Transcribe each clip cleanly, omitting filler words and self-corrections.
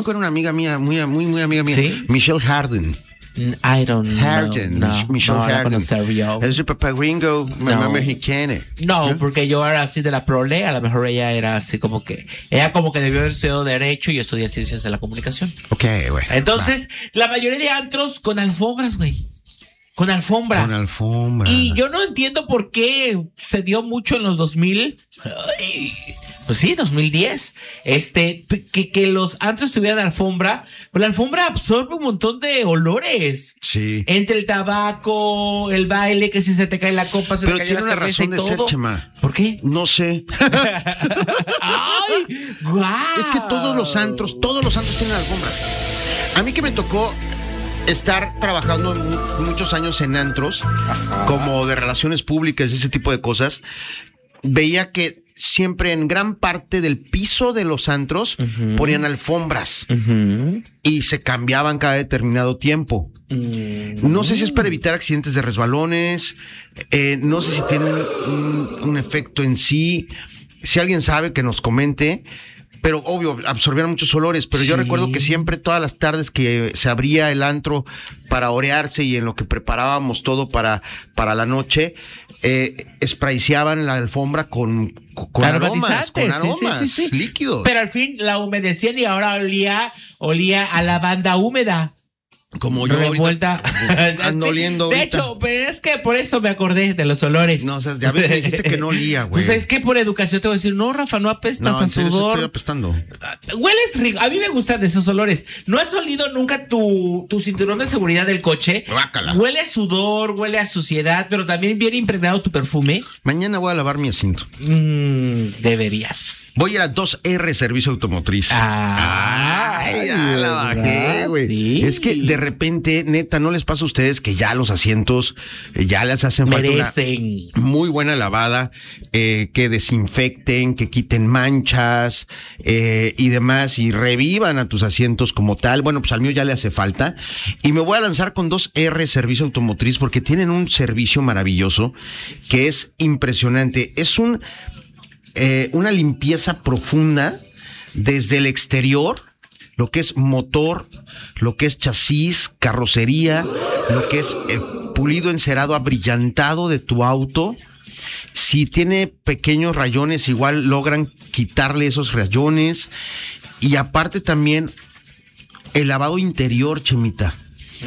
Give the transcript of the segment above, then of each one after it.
México era una amiga mía, muy amiga mía. ¿Sí? Michelle Harden. I don't know. Michelle Harden. Yo. Es el papá gringo, mamá mexicana. No, porque yo era así de la prole, a lo mejor ella era así como que debió haber estudiado Derecho y yo estudié Ciencias de la Comunicación. Ok, güey. Entonces, la mayoría de antros con alfombras, güey. Con alfombra. Con alfombra. Y yo no entiendo por qué se dio mucho en los 2000. Ay, pues sí, 2010. Que los antros tuvieran alfombra. Pues la alfombra absorbe un montón de olores. Sí. Entre el tabaco, el baile, que si se te cae la copa, se pero te cae tiene la una cerveza razón y de todo. ser, Chema. ¿Por qué? No sé. ¡Ay! ¡Guau! Es que todos los antros tienen alfombra. A mí que me tocó estar trabajando muchos años en antros, como de relaciones públicas y ese tipo de cosas, veía que siempre en gran parte del piso de los antros ponían alfombras y se cambiaban cada determinado tiempo. No sé si es para evitar accidentes de resbalones, no sé si tiene un efecto en sí. Si alguien sabe, que nos comente. Pero obvio, absorbían muchos olores, pero yo recuerdo que siempre todas las tardes que se abría el antro para orearse y en lo que preparábamos todo para la noche, sprayceaban la alfombra con aromas, sí. líquidos. Pero al fin la humedecían y ahora olía a lavanda húmeda. Como yo revuelta. Ando oliendo de ahorita. hecho, pues es que por eso me acordé de los olores. No, o sea, ya ves, me dijiste que no olía, güey. Pues es que por educación te voy a decir, no, Rafa, no apestas a sudor. Estoy apestando. Hueles rico. A mí me gustan esos olores. ¿No has olido nunca tu cinturón de seguridad del coche? Guácala. Huele a sudor, huele a suciedad, pero también viene impregnado tu perfume. Mañana voy a lavar mi asiento. Deberías. Voy a ir a 2R Servicio Automotriz. Ay, ya la bajé, güey. ¿Sí? Es que de repente, neta, ¿no les pasa a ustedes que ya los asientos ya les hacen falta una muy buena lavada, que desinfecten, que quiten manchas y demás y revivan a tus asientos como tal? Bueno, pues al mío ya le hace falta y me voy a lanzar con 2R Servicio Automotriz porque tienen un servicio maravilloso que es impresionante. Es una limpieza profunda desde el exterior, lo que es motor, lo que es chasis, carrocería, lo que es pulido, encerado, abrillantado de tu auto. Si tiene pequeños rayones, igual logran quitarle esos rayones. Y aparte también el lavado interior, Chemita.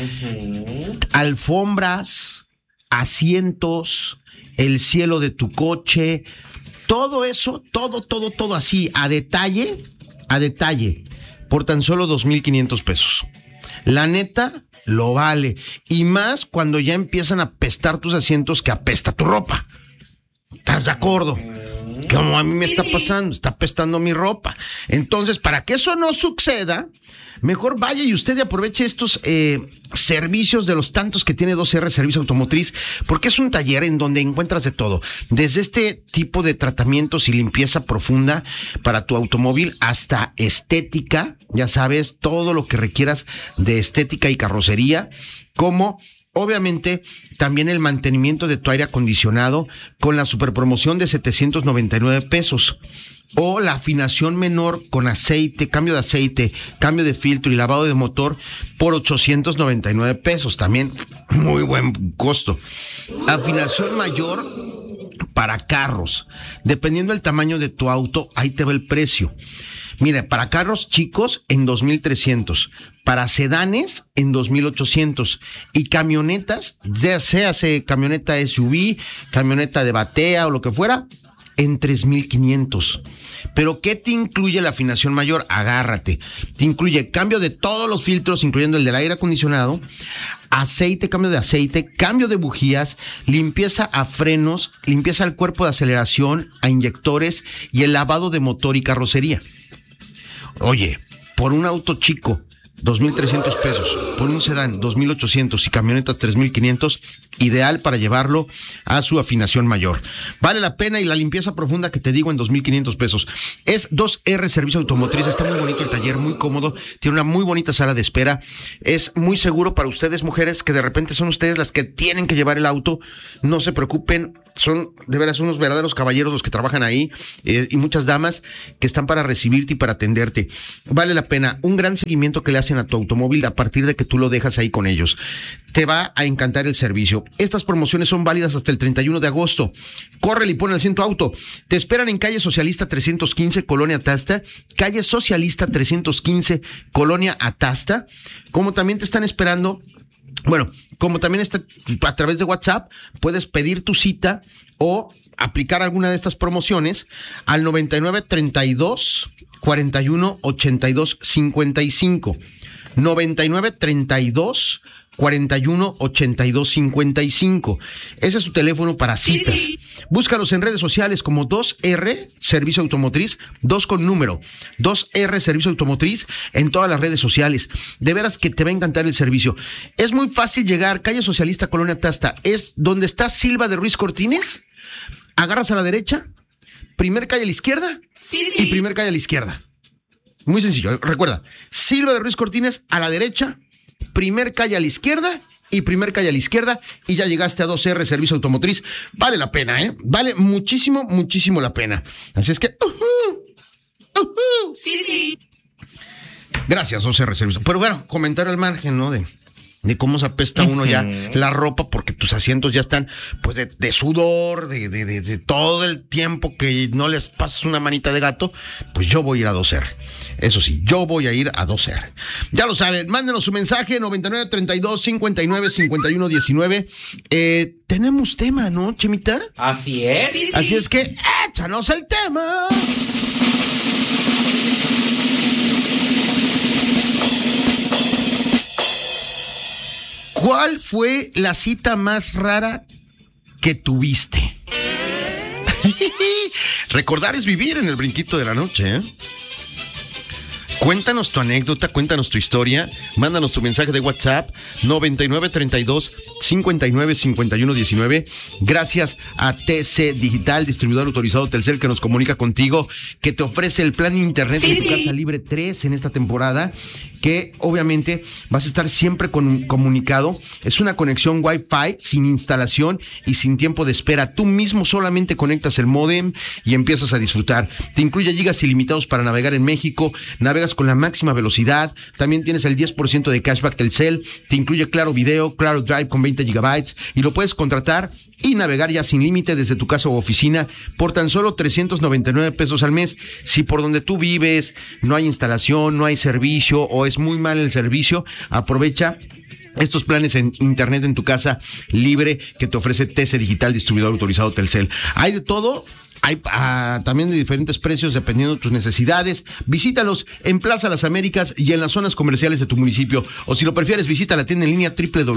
Alfombras, asientos, el cielo de tu coche. Todo eso, todo así, a detalle, por tan solo 2,500 pesos. La neta, lo vale. Y más cuando ya empiezan a apestar tus asientos, que apesta tu ropa. ¿Estás de acuerdo? Como a mí me está pasando, está apestando mi ropa. Entonces, para que eso no suceda, mejor vaya y usted aproveche estos servicios de los tantos que tiene 2R Servicio Automotriz, porque es un taller en donde encuentras de todo, desde este tipo de tratamientos y limpieza profunda para tu automóvil hasta estética, ya sabes, todo lo que requieras de estética y carrocería, como obviamente también el mantenimiento de tu aire acondicionado con la superpromoción de 799 pesos. O la afinación menor con aceite, cambio de filtro y lavado de motor por 899 pesos. También muy buen costo. Afinación mayor para carros. Dependiendo del tamaño de tu auto, ahí te va el precio. Mira, para carros chicos en 2,300, para sedanes en 2,800 y camionetas, ya sea camioneta SUV, camioneta de batea o lo que fuera, en 3,500. ¿Pero qué te incluye la afinación mayor? Agárrate. Te incluye cambio de todos los filtros, incluyendo el del aire acondicionado, aceite, cambio de aceite, cambio de bujías, limpieza a frenos, limpieza al cuerpo de aceleración, a inyectores y el lavado de motor y carrocería. Oye, por un auto chico 2,300 pesos por un sedán, 2,800 y camionetas 3,500, ideal para llevarlo a su afinación mayor. Vale la pena, y la limpieza profunda que te digo en 2,500 pesos. Es 2R Servicio Automotriz, está muy bonito el taller, muy cómodo, tiene una muy bonita sala de espera, es muy seguro para ustedes, mujeres, que de repente son ustedes las que tienen que llevar el auto. No se preocupen, son de veras unos verdaderos caballeros los que trabajan ahí, y muchas damas que están para recibirte y para atenderte. Vale la pena, un gran seguimiento que le hacen a tu automóvil a partir de que tú lo dejas ahí con ellos. Te va a encantar el servicio. Estas promociones son válidas hasta el 31 de agosto. Córrele y pon el asiento auto. Te esperan en calle Socialista 315, Colonia Atasta. Calle Socialista 315, Colonia Atasta. Como también te están esperando, bueno, como también está a través de WhatsApp, puedes pedir tu cita o aplicar alguna de estas promociones al 99 32 41 82 55. 99 32 41 82 55. Ese es su teléfono para citas. Sí. Búscalos en redes sociales como 2R Servicio Automotriz, 2 con número, 2R Servicio Automotriz en todas las redes sociales. De veras que te va a encantar el servicio. Es muy fácil llegar, calle Socialista, Colonia Tasta, es donde está Silva de Ruiz Cortines. Agarras a la derecha, primer calle a la izquierda, y primer calle a la izquierda. Muy sencillo, recuerda, Silva de Ruiz Cortines a la derecha, primer calle a la izquierda y primer calle a la izquierda, y ya llegaste a 2R Servicio Automotriz. Vale la pena, vale muchísimo, muchísimo la pena. Así es que... Sí. Gracias, 2R Servicio. Pero bueno, comentario al margen, ¿no? De cómo se apesta uno ya la ropa, porque tus asientos ya están pues de sudor, de todo el tiempo que no les pasas una manita de gato. Pues yo voy a ir a 2R. Eso sí, yo voy a ir a 2R. Ya lo saben, mándenos su mensaje 99 32 59 51 19. Tenemos tema, ¿no, Chemita? Así es. Sí. Así es que échanos el tema. ¿Cuál fue la cita más rara que tuviste? Recordar es vivir en el brinquito de la noche, ¿eh? Cuéntanos tu anécdota, cuéntanos tu historia, mándanos tu mensaje de WhatsApp 99 32 59 51 19. Gracias a TC Digital, distribuidor autorizado Telcel, que nos comunica contigo, que te ofrece el plan de internet de tu casa libre 3 en esta temporada, que obviamente vas a estar siempre comunicado. Es una conexión Wi-Fi sin instalación y sin tiempo de espera. Tú mismo solamente conectas el módem y empiezas a disfrutar. Te incluye gigas ilimitados para navegar en México, navegas con la máxima velocidad, también tienes el 10% de cashback Telcel, te incluye Claro Video, Claro Drive con 20 gigabytes y lo puedes contratar y navegar ya sin límite desde tu casa u oficina por tan solo 399 pesos al mes. Si por donde tú vives no hay instalación, no hay servicio o es muy mal el servicio, aprovecha estos planes en internet en tu casa libre que te ofrece TC Digital, distribuidor autorizado Telcel. Hay de todo. Hay también de diferentes precios dependiendo de tus necesidades. Visítalos en Plaza Las Américas y en las zonas comerciales de tu municipio. O si lo prefieres, visita la tienda en línea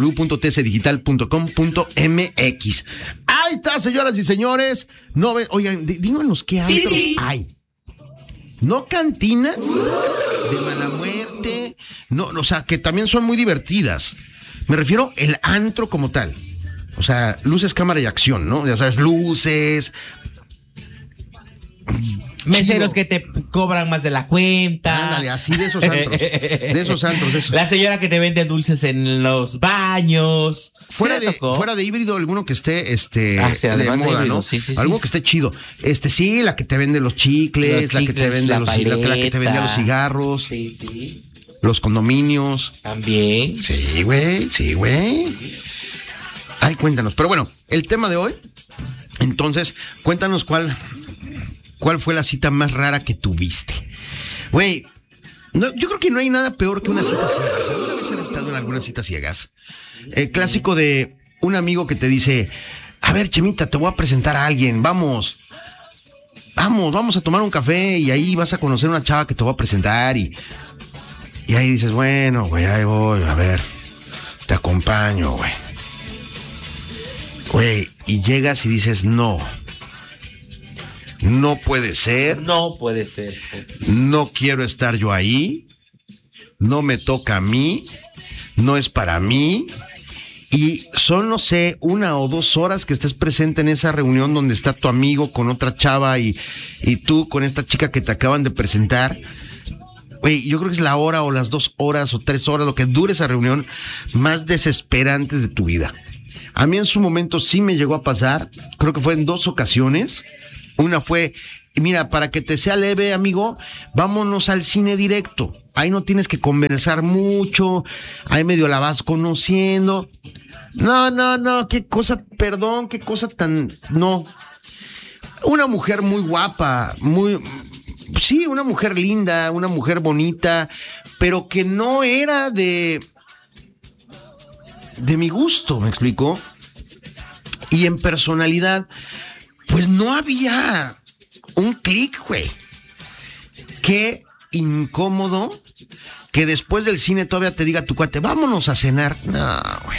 www.tcdigital.com.mx. Ahí está, señoras y señores. Oigan, díganos qué antros hay. No cantinas de mala muerte. No, o sea, que también son muy divertidas. Me refiero el antro como tal. O sea, luces, cámara y acción, ¿no? Ya sabes, luces... Meseros que te cobran más de la cuenta. Ándale, así de esos antros. De esos antros. Eso. La señora que te vende dulces en los baños. Fuera de híbrido, alguno que esté de moda, ¿no? Sí. Algo que esté chido. Sí, la que te vende los chicles, la que te vende la que te vende los cigarros. Sí. Los condominios. También. Sí, güey. Ay, cuéntanos. Pero bueno, el tema de hoy. Entonces, cuéntanos cuál fue la cita más rara que tuviste. Güey, yo creo que no hay nada peor que una cita ciegas. ¿Alguna vez han estado en algunas citas ciegas? El clásico de un amigo que te dice, a ver, Chemita, te voy a presentar a alguien, vamos a tomar un café y ahí vas a conocer a una chava que te voy a presentar y ahí dices, bueno, güey, ahí voy, a ver, te acompaño, güey. Güey, y llegas y dices, no puede ser. No puede ser. No quiero estar yo ahí. no me toca a mí, no es para mí. Y son, no sé, 1 o 2 horas que estés presente en esa reunión donde está tu amigo con otra chava y tú con esta chica que te acaban de presentar. Güey, yo creo que es la hora o las 2 horas o 3 horas, lo que dure esa reunión, más desesperantes de tu vida. A mí en su momento sí me llegó a pasar, creo que fue en 2 ocasiones. Una fue, mira, para que te sea leve, amigo, vámonos al cine directo. Ahí no tienes que conversar mucho, ahí medio la vas conociendo. No, qué cosa, perdón, qué cosa tan, no. Una mujer muy guapa, sí, una mujer linda, una mujer bonita, pero que no era de mi gusto, ¿me explico? Y en personalidad, pues no había un clic, güey. Qué incómodo que después del cine todavía te diga tu cuate, vámonos a cenar. No, güey.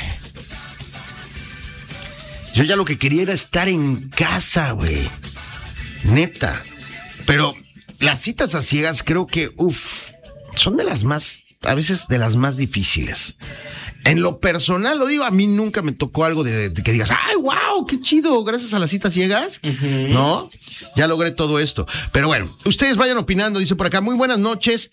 Yo ya lo que quería era estar en casa, güey. Neta. Pero las citas a ciegas creo que, son de las más, a veces de las más difíciles. En lo personal, lo digo, a mí nunca me tocó algo de que digas, ¡ay, wow, qué chido! Gracias a las citas ciegas, ¿no? Ya logré todo esto. Pero bueno, ustedes vayan opinando, dice por acá, muy buenas noches.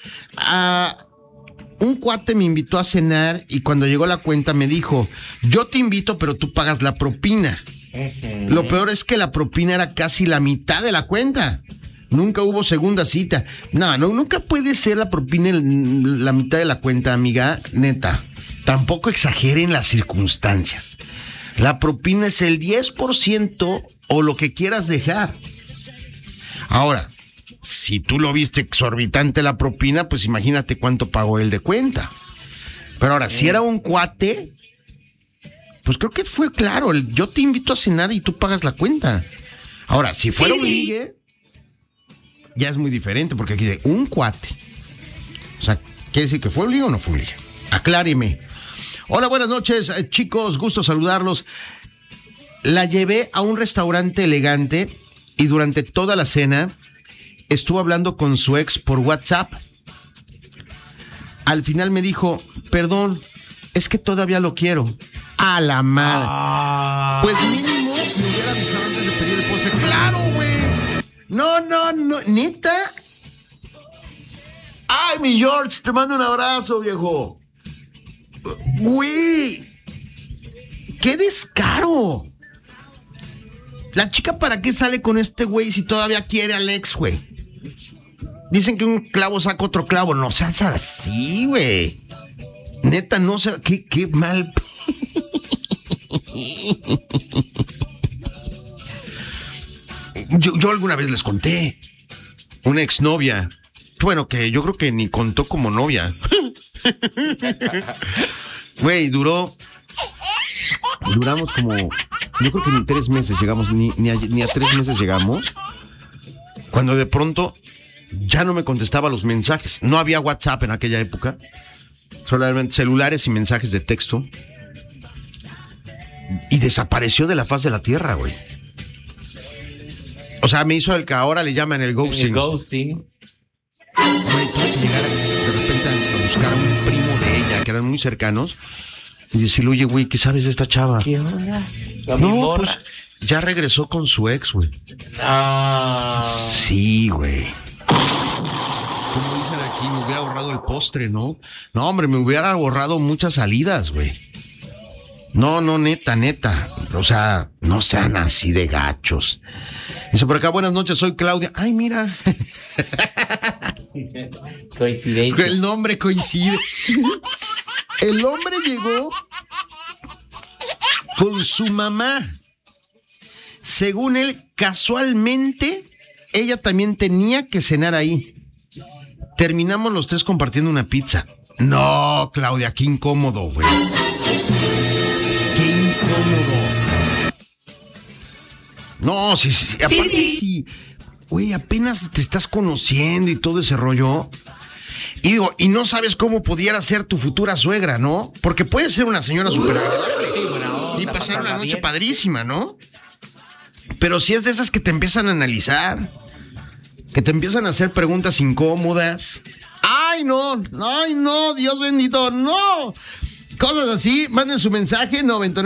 Un cuate me invitó a cenar y cuando llegó la cuenta me dijo, yo te invito, pero tú pagas la propina. Lo peor es que la propina era casi la mitad de la cuenta. Nunca hubo segunda cita. No, nunca puede ser la propina la mitad de la cuenta, amiga, neta. Tampoco exageren las circunstancias. La propina es el 10% o lo que quieras dejar. Ahora, si tú lo viste exorbitante la propina, pues imagínate cuánto pagó él de cuenta. Pero ahora, si era un cuate, pues creo que fue claro. Yo te invito a cenar y tú pagas la cuenta. Ahora, si fuera un ligue, ya es muy diferente, porque aquí de un cuate. O sea, ¿quiere decir que fue un ligue o no fue un ligue? Acláreme. Hola, buenas noches, chicos, gusto saludarlos. La llevé a un restaurante elegante y durante toda la cena estuvo hablando con su ex por WhatsApp. Al final me dijo, perdón, es que todavía lo quiero. A la madre. Pues mínimo me hubiera avisado antes de pedir el postre. ¡Claro, güey! No, ¿neta? ¡Ay, mi George! Te mando un abrazo, viejo. Güey, qué descaro. La chica, ¿para qué sale con este güey si todavía quiere al ex, güey? Dicen que un clavo saca otro clavo. No seas así, güey. Neta, no sé, qué mal. Yo alguna vez les conté una exnovia. Bueno, que yo creo que ni contó como novia. Güey, duramos como, yo creo que ni 3 meses llegamos, ni a 3 meses llegamos, cuando de pronto ya no me contestaba los mensajes. No había WhatsApp en aquella época, solamente celulares y mensajes de texto, y desapareció de la faz de la tierra, güey. O sea, me hizo el que ahora le llaman el ghosting. El ghosting. Güey, tuve que llegar de repente a buscar a un primo de ella, que eran muy cercanos, y decirle, oye, güey, ¿qué sabes de esta chava? ¿Qué onda? No, pues ya regresó con su ex, güey. Sí, güey. Como dicen aquí, me hubiera ahorrado el postre, ¿no? No, hombre, me hubiera ahorrado muchas salidas, güey. No, neta. O sea, no sean así de gachos. Dice por acá, buenas noches, soy Claudia. Ay, mira. Coincidencia. El nombre coincide. El hombre llegó con su mamá. Según él, casualmente, ella también tenía que cenar ahí. Terminamos los 3 compartiendo una pizza. No, Claudia, qué incómodo, güey. Qué incómodo. No, sí. Aparte, sí. Güey, apenas te estás conociendo y todo ese rollo. Y digo, y no sabes cómo pudiera ser tu futura suegra, ¿no? Porque puede ser una señora súper agradable. Sí, buena onda, y pasar una noche bien. padrísima, ¿no? Pero si es de esas que te empiezan a analizar, que te empiezan a hacer preguntas incómodas, Ay, no, Dios bendito, no. Cosas así, manden su mensaje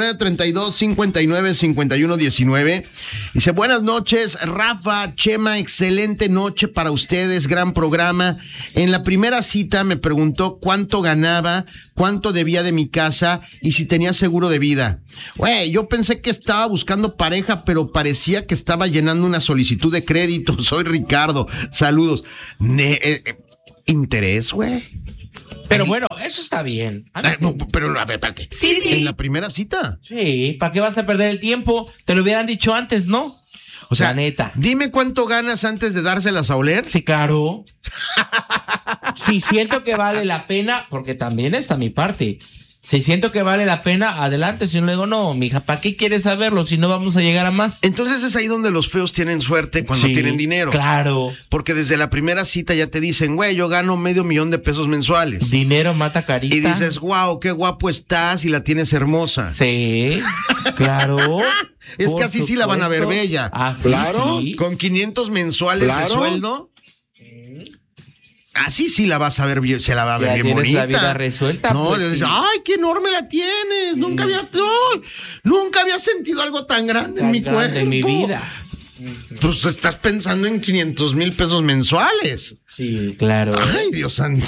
9932-595119. Dice, buenas noches, Rafa, Chema, excelente noche para ustedes, gran programa. En la primera cita me preguntó cuánto ganaba, cuánto debía de mi casa y si tenía seguro de vida. Güey, yo pensé que estaba buscando pareja, pero parecía que estaba llenando una solicitud de crédito. Soy Ricardo, saludos. ¿Interés, güey? Pero bueno, eso está bien. No, pero a ver, espérate. Sí. ¿En la primera cita? Sí, ¿para qué vas a perder el tiempo? Te lo hubieran dicho antes, ¿no? O sea, la neta. Dime cuánto ganas antes de dárselas a oler. Sí, claro. Si siento que vale la pena, porque también está mi parte. Si siento que vale la pena, adelante. Si no le digo, no, mija, ¿para qué quieres saberlo si no vamos a llegar a más? Entonces es ahí donde los feos tienen suerte cuando tienen dinero. Claro. Porque desde la primera cita ya te dicen, güey, yo gano $500,000 mensuales. Dinero mata carita. Y dices, wow, qué guapo estás y la tienes hermosa. Sí, claro. Es que así sí la van a ver bella. Así claro. Sí. Con 500 mensuales de sueldo. Así sí la vas a ver, se la va a ver bien bonita. La vida resuelta. No, pues, le dices, ay, qué enorme la tienes. Nunca había sentido algo tan grande en mi cuerpo. En mi vida. Pues estás pensando en $500,000 mensuales. Sí, claro. Ay, Dios santo.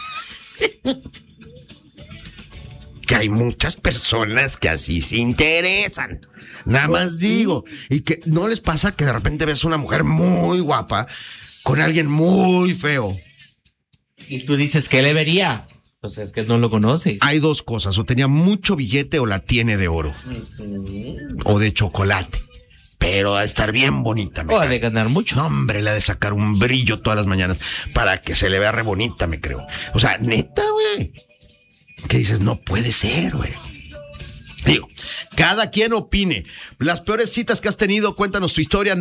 Que hay muchas personas que así se interesan. Nada más digo. Y que no les pasa que de repente ves una mujer muy guapa con alguien muy feo. Y tú dices, ¿qué le vería? Pues es que no lo conoces. Hay dos cosas, o tenía mucho billete o la tiene de oro. O de chocolate. Pero a estar bien bonita. O ha de ganar mucho. No, hombre, le ha de sacar un brillo todas las mañanas para que se le vea re bonita, me creo. O sea, neta, güey. ¿Qué dices? No puede ser, güey. Digo, cada quien opine. Las peores citas que has tenido, cuéntanos tu historia.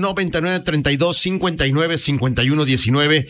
9932-595119.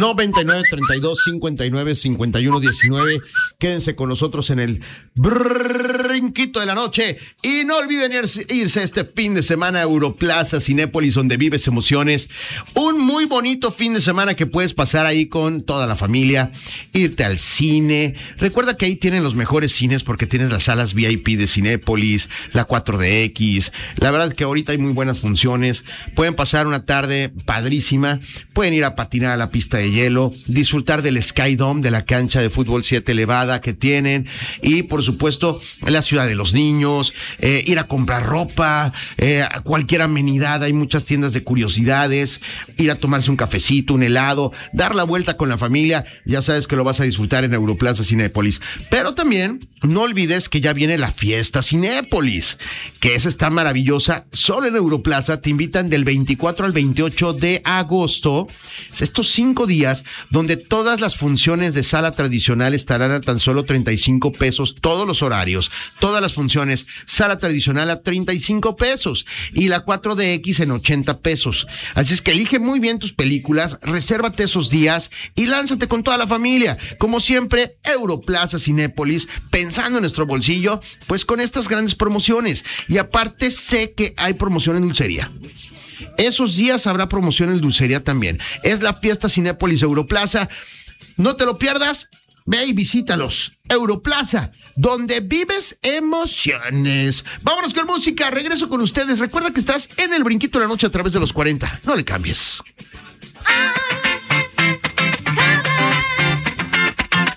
9932-595119. Quédense con nosotros en el brinquito de la noche. Y no olviden irse este fin de semana a Europlaza Cinépolis, donde vives emociones. Un muy bonito fin de semana que puedes pasar ahí con toda la familia. Irte al cine. Recuerda que ahí tienen los mejores cines porque tienes las salas VIP de Cinépolis, la 4DX. La verdad es que ahorita hay muy buenas funciones. Pueden pasar una tarde padrísima. Pueden ir a patinar a la pista de hielo, disfrutar del Sky Dome, de la cancha de fútbol 7 elevada que tienen. Y por supuesto, la ciudad de los niños, ir a comprar ropa, cualquier amenidad. Hay muchas tiendas de curiosidades. Ir a tomarse un cafecito, un helado, dar la vuelta con la familia. Ya sabes que lo vas a disfrutar en Europlaza Cinépolis. Pero también no olvides que ya viene la fiesta Cinépolis, que esa está maravillosa. Solo en Europlaza te invitan del 24 al 28 de agosto. Estos 5 días donde todas las funciones de sala tradicional estarán a tan solo $35, todos los horarios, todas las funciones, sala tradicional a $35 y la 4DX en $80. Así es que elige muy bien tus películas, resérvate esos días y lánzate con toda la familia. Como siempre, Europlaza Cinépolis, pensando en nuestro bolsillo, pues con estas grandes promociones. Y aparte sé que hay promoción en dulcería. Esos días habrá promoción en dulcería también. Es la fiesta Cinépolis Europlaza. No te lo pierdas. Ve y visítalos. Europlaza, donde vives emociones. Vámonos con música. Regreso con ustedes. Recuerda que estás en el brinquito de la noche a través de los 40. No le cambies.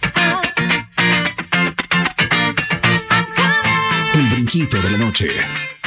El brinquito de la noche.